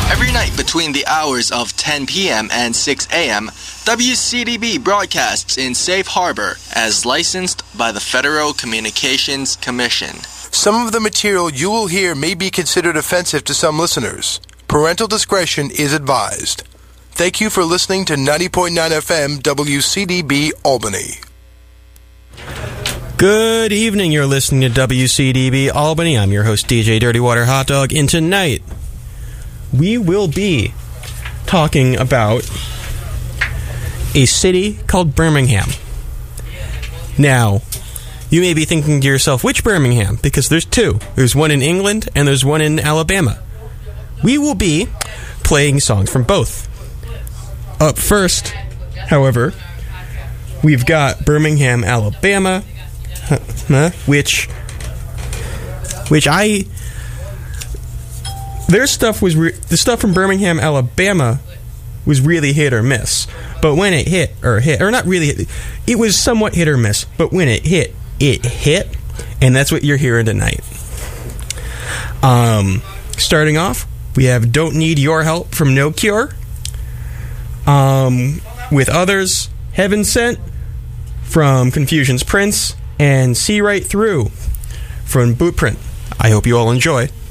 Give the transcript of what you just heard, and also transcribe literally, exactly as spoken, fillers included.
Every night between the hours of ten p.m. and six a.m., W C D B broadcasts in Safe Harbor as licensed by the Federal Communications Commission. Some of the material you will hear may be considered offensive to some listeners. Parental discretion is advised. Thank you for listening to ninety point nine F M W C D B Albany. Good evening, you're listening to W C D B Albany. I'm your host, D J Dirty Water Hot Dog, and tonight we will be talking about a city called Birmingham. Now, you may be thinking to yourself, which Birmingham? Because there's two. There's one in England and there's one in Alabama. We will be playing songs from both. Up first, however, we've got Birmingham, Alabama, which, which I, their stuff was, re- the stuff from Birmingham, Alabama was really hit or miss. But when it hit, or hit, or not really hit, it was somewhat hit or miss. But when it hit, it hit. And that's what you're hearing tonight. Um, starting off, we have Don't Need Your Help from No Cure. Um, with others, Heaven Sent from Confusion's Prince, and See Right Through from Bootprint. I hope you all enjoy.